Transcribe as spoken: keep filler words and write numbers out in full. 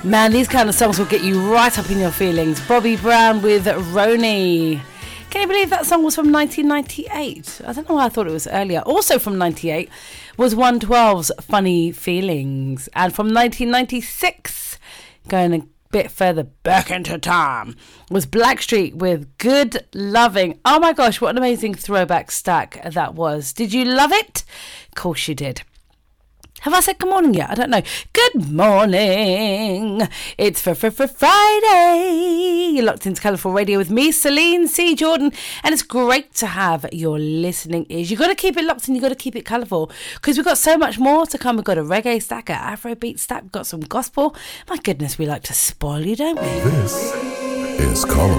Man, these kind of songs will get you right up in your feelings. Bobby Brown with Roni. Can you believe that song was from nineteen ninety-eight? I don't know why I thought it was earlier. Also from ninety-eight was one twelve's Funny Feelings. And from nineteen ninety-six, going a bit further back into time, was Blackstreet with Good Loving. Oh my gosh, what an amazing throwback stack that was. Did you love it? Of course you did. Have I said good morning yet? I don't know. Good morning. It's for, for, for Friday. You're locked into Colourful Radio with me, Celine C. Jordan. And it's great to have your listening ears. You've got to keep it locked and you've got to keep it colourful because we've got so much more to come. We've got a reggae stack, an Afrobeat stack. We've got some gospel. My goodness, we like to spoil you, don't we? This is Colourful.